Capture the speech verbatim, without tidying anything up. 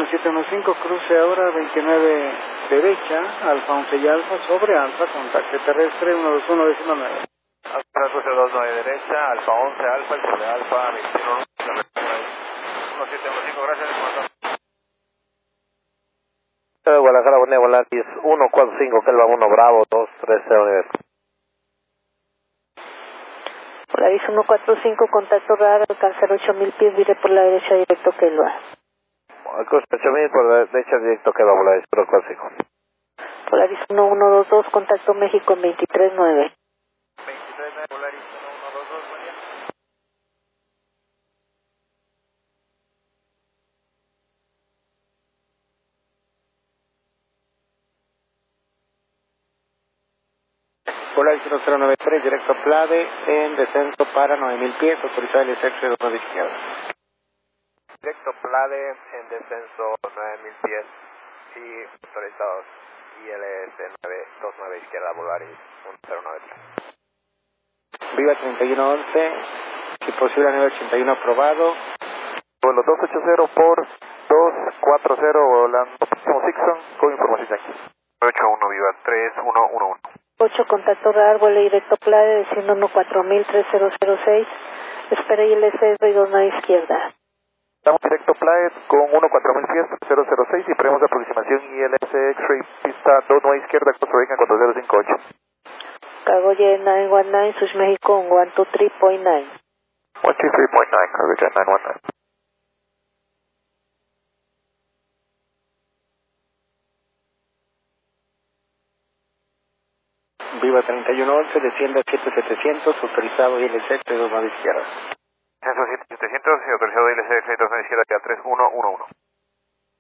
siete uno cinco, cruce ahora veintinueve derecha, Alfa once y Alfa sobre Alfa, contacto terrestre uno dos uno diecinueve. Alfa cruce dos nueve derecha, Alfa once Alfa, el sobre Alfa veintiuno uno siete uno cinco, gracias. Guadalajara, buen día, Volaris uno cuatro cinco, Kelva uno Bravo dos tres cero nivel. Volaris uno cuatro cinco, contacto radar, alcanzar ocho mil pies, vire por la derecha directo Kelva. Cruce ocho mil por la derecha directo Kelva, Volaris uno cuatro cinco. Volaris uno uno dos dos, contacto México en veintitrés nueve. veintitrés nueve, Volaris uno uno dos dos, buen día. Volaris cero cero nueve tres, directo Plade, en descenso para nueve mil pies, autorizado el exceso de dos de izquierda. Directo Plade en descenso nueve mil pies y autorizados I L S nueve dos nueve izquierda, Volaris uno cero nueve tres. Viva treinta y uno once, si posible nueve ochenta y uno aprobado. Vuelo dos ochenta por dos cuatro cero, volando próximo Sixon, con información aquí. ocho uno, Viva tres uno uno uno. ocho, contacto radar, vuelo directo Plade, desciendo uno cuatro mil, tres cero cero seis, espera I L S dos nueve izquierda. Estamos directo Plade con uno cuatro mil pies, cero cero seis y prevemos aproximación I L S X-Ray, pista dos nueve izquierda, Costa Rica cuatro cero cinco ocho. Cargoye nueve uno nueve, Sush México uno dos tres punto nueve. uno dos tres punto nueve, Cargoye nueve uno nueve. Viva treinta y uno once, desciende a siete setecientos, autorizado I L S dos nueve izquierda. Censo siete setecientos y autorizado I L S dos nueve izquierda, ya tres uno uno uno.